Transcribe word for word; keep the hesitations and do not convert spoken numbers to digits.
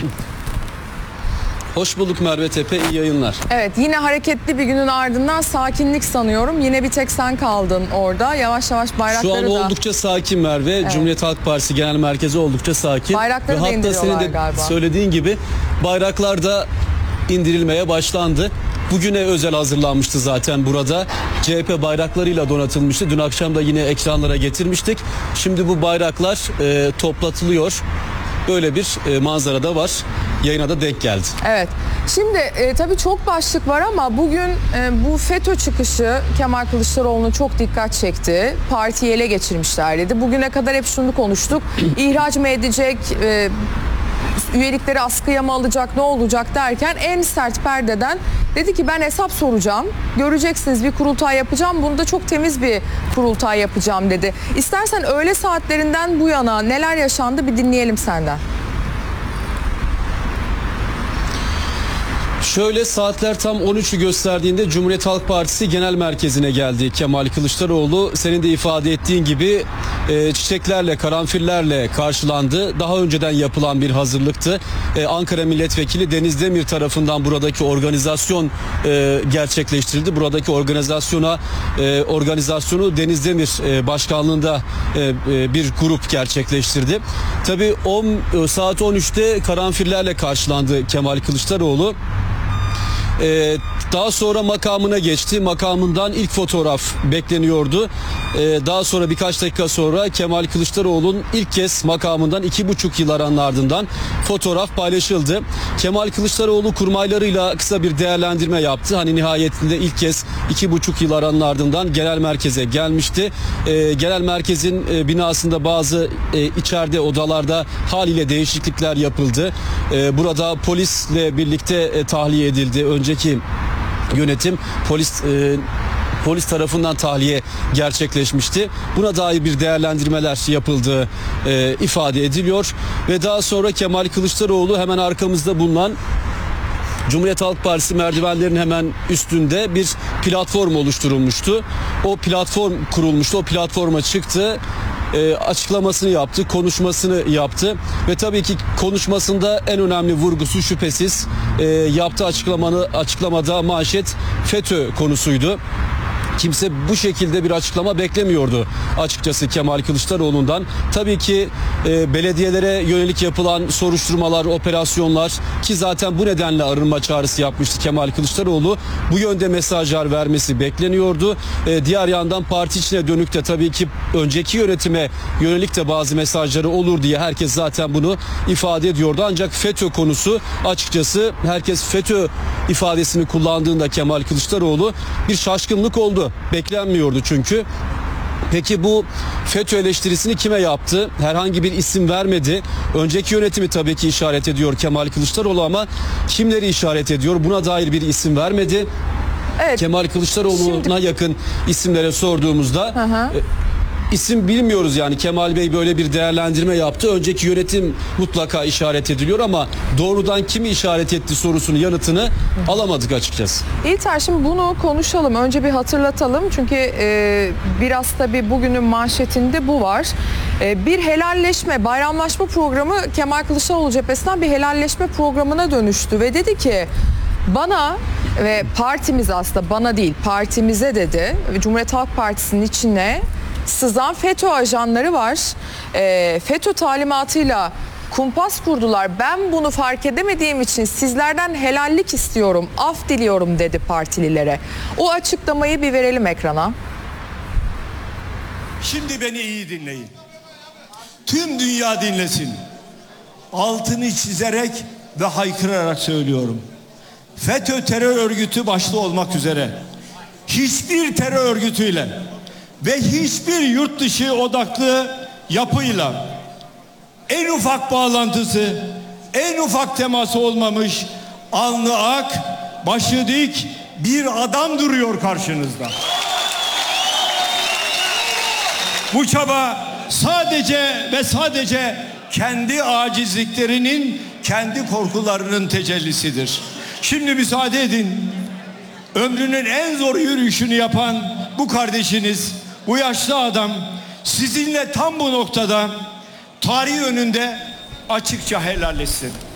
Hoş bulduk Merve Tepe, iyi yayınlar. Evet, yine hareketli bir günün ardından sakinlik sanıyorum. Yine bir tek sen kaldın orada. Yavaş yavaş bayrakları da... Şu an da... oldukça sakin Merve. Evet. Cumhuriyet Halk Partisi Genel Merkezi oldukça sakin. Bayrakları Ve da hatta senin de galiba. söylediğin gibi bayraklar da indirilmeye başlandı. Bugüne özel hazırlanmıştı zaten burada. C H P bayraklarıyla donatılmıştı. Dün akşam da yine ekranlara getirmiştik. Şimdi bu bayraklar e, toplatılıyor. Böyle bir e, manzara da var. Yayına da denk geldi. Evet. Şimdi e, tabii çok başlık var ama bugün e, bu FETÖ çıkışı Kemal Kılıçdaroğlu'nu çok dikkat çekti. Partiyi ele geçirmişler dedi. Bugüne kadar hep şunu konuştuk. İhraç mı edecek, e, üyelikleri askıya mı alacak, ne olacak derken en sert perdeden dedi ki ben hesap soracağım. Göreceksiniz, bir kurultay yapacağım. Bunu da çok temiz bir kurultay yapacağım dedi. İstersen öğle saatlerinden bu yana neler yaşandı bir dinleyelim senden. Şöyle, saatler tam on üçü gösterdiğinde Cumhuriyet Halk Partisi Genel Merkezi'ne geldi Kemal Kılıçdaroğlu. Senin de ifade ettiğin gibi e, çiçeklerle, karanfillerle karşılandı. Daha önceden yapılan bir hazırlıktı. E, Ankara Milletvekili Deniz Demir tarafından buradaki organizasyon e, gerçekleştirildi. Buradaki organizasyona e, organizasyonu Deniz Demir e, başkanlığında e, e, bir grup gerçekleştirdi. Tabii on, saat on üçte karanfillerle karşılandı Kemal Kılıçdaroğlu. Ee, daha sonra makamına geçti. Makamından ilk fotoğraf bekleniyordu. Ee, daha sonra birkaç dakika sonra Kemal Kılıçdaroğlu'nun ilk kez makamından iki buçuk yıl aranın ardından fotoğraf paylaşıldı. Kemal Kılıçdaroğlu kurmaylarıyla kısa bir değerlendirme yaptı. Hani nihayetinde ilk kez iki buçuk yıl aranın ardından genel merkeze gelmişti. Ee, genel merkezin e, binasında bazı e, içeride odalarda haliyle değişiklikler yapıldı. Ee, burada polisle birlikte e, tahliye edildi. Önceki yönetim polis e, polis tarafından tahliye gerçekleşmişti. Buna dair bir değerlendirmeler yapıldığı e, ifade ediliyor ve daha sonra Kemal Kılıçdaroğlu hemen arkamızda bulunan Cumhuriyet Halk Partisi merdivenlerinin hemen üstünde bir platform oluşturulmuştu. O platform kurulmuştu. O platforma çıktı. E, açıklamasını yaptı, konuşmasını yaptı ve tabii ki konuşmasında en önemli vurgusu şüphesiz e, yaptığı açıklamanı, açıklamada manşet FETÖ konusuydu. Kimse bu şekilde bir açıklama beklemiyordu açıkçası Kemal Kılıçdaroğlu'ndan. Tabii ki e, belediyelere yönelik yapılan soruşturmalar, operasyonlar ki zaten bu nedenle arınma çağrısı yapmıştı Kemal Kılıçdaroğlu. Bu yönde mesajlar vermesi bekleniyordu. E, diğer yandan parti içine dönük de tabii ki önceki yönetime yönelik de bazı mesajları olur diye herkes zaten bunu ifade ediyordu. Ancak FETÖ konusu açıkçası herkes FETÖ ifadesini kullandığında Kemal Kılıçdaroğlu bir şaşkınlık oldu. Beklenmiyordu çünkü. Peki bu FETÖ eleştirisini kime yaptı? Herhangi bir isim vermedi. Önceki yönetimi tabii ki işaret ediyor Kemal Kılıçdaroğlu ama kimleri işaret ediyor? Buna dair bir isim vermedi. Evet. Kemal Kılıçdaroğlu'na Şimdi... yakın isimlere sorduğumuzda hı hı. E, İsim bilmiyoruz yani. Kemal Bey böyle bir değerlendirme yaptı. Önceki yönetim mutlaka işaret ediliyor ama doğrudan kimi işaret etti sorusunun yanıtını Hı. alamadık açıkçası. İlter, şimdi bunu konuşalım. Önce bir hatırlatalım. Çünkü e, biraz tabii bugünün manşetinde bu var. E, bir helalleşme, bayramlaşma programı Kemal Kılıçdaroğlu cephesinden bir helalleşme programına dönüştü ve dedi ki bana ve partimiz, aslında bana değil partimize dedi, Cumhuriyet Halk Partisi'nin içine sızan FETÖ ajanları var. E, FETÖ talimatıyla kumpas kurdular. Ben bunu fark edemediğim için sizlerden helallik istiyorum, af diliyorum dedi partililere. O açıklamayı bir verelim ekrana. Şimdi beni iyi dinleyin. Tüm dünya dinlesin. Altını çizerek ve haykırarak söylüyorum. FETÖ terör örgütü başta olmak üzere hiçbir terör örgütüyle ve hiçbir yurt dışı odaklı yapıyla en ufak bağlantısı, en ufak teması olmamış, alnı ak, başı dik bir adam duruyor karşınızda. Bu çaba sadece ve sadece kendi acizliklerinin, kendi korkularının tecellisidir. Şimdi müsaade edin, ömrünün en zor yürüyüşünü yapan bu kardeşiniz, bu yaşlı adam sizinle tam bu noktada tarih önünde açıkça helalleşsin.